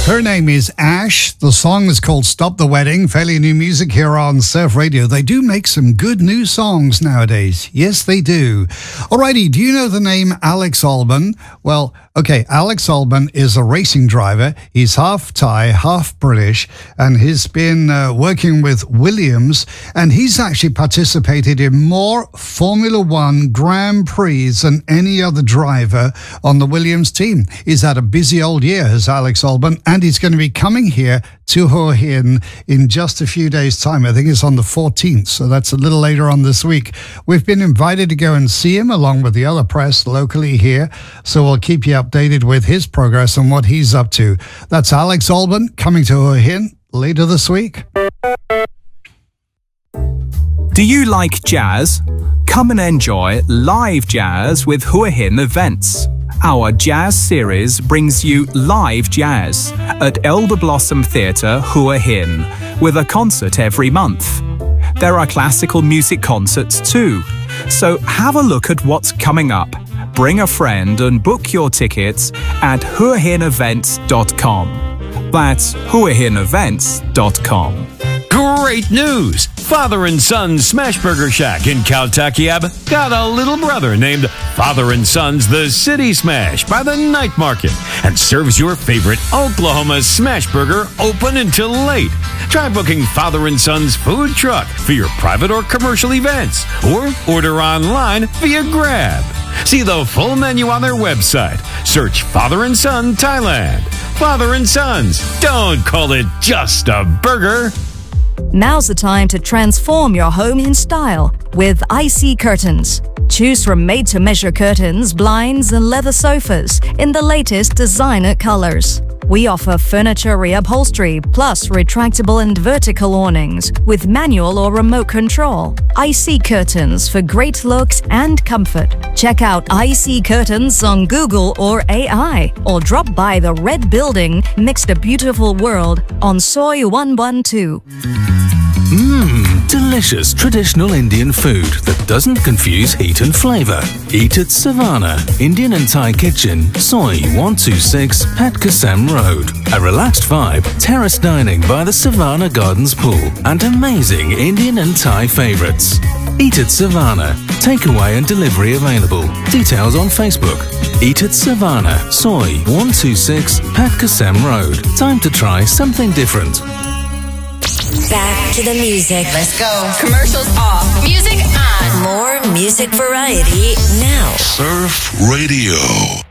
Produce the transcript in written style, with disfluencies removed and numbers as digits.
Her name is Ash. The song is called Stop the Wedding. Fairly new music here on Surf Radio. They do make some good new songs nowadays. Yes, they do. Alrighty, do you know the name Alex Albon? Well, okay, Alex Albon is a racing driver. He's half Thai, half British, and he's been working with Williams, and he's actually participated in more Formula One Grand Prix than any other driver on the Williams team. He's had a busy old year, has Alex Albon, and he's going to be coming here to Hua Hin in just a few days' time. I think it's on the 14th, so that's a little later on this week. We've been invited to go and see him along with the other press locally here, so we'll keep you updated with his progress and what he's up to. That's Alex Albon coming to Hua Hin later this week. Do you like jazz? Come and enjoy live jazz with Hua Hin Events. Our jazz series brings you live jazz at Elder Blossom Theatre, Hua Hin, with a concert every month. There are classical music concerts too, so have a look at what's coming up. Bring a friend and book your tickets at huahinevents.com. That's huahinevents.com. Great news! Father and Son's Smash Burger Shack in Caltakiab got a little brother named Father and Son's The City Smash by the Night Market and serves your favorite Oklahoma smash burger open until late. Try booking Father and Son's food truck for your private or commercial events, or order online via Grab. See the full menu on their website. Search Father and Son Thailand. Father and Sons, don't call it just a burger. Now's the time to transform your home in style with IC Curtains. Choose from made-to-measure curtains, blinds, and leather sofas in the latest designer colors. We offer furniture reupholstery plus retractable and vertical awnings with manual or remote control. IC Curtains for great looks and comfort. Check out IC Curtains on Google or AI, or drop by the Red Building next to Beautiful World on Soi 112. Delicious traditional Indian food that doesn't confuse heat and flavor. Eat at Savannah, Indian and Thai Kitchen, Soi 126, Pat Kasem Road. A relaxed vibe, terrace dining by the Savannah Gardens pool, and amazing Indian and Thai favorites. Eat at Savannah. Takeaway and delivery available. Details on Facebook. Eat at Savannah, Soi 126, Pat Kasem Road. Time to try something different. Back to the music. Let's go. Commercials off. Music on. More music variety now. Surf Radio.